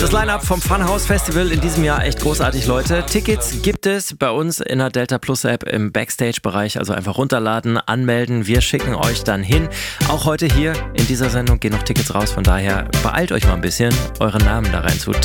Das Line-Up vom Funhouse Festival in diesem Jahr echt großartig, Leute. Tickets gibt es bei uns in der Delta Plus App im Backstage-Bereich, also einfach runterladen, anmelden. Wir schicken euch dann hin. Auch heute hier in dieser Sendung gehen noch Tickets raus, von daher beeilt euch mal ein bisschen, euren Namen da rein zu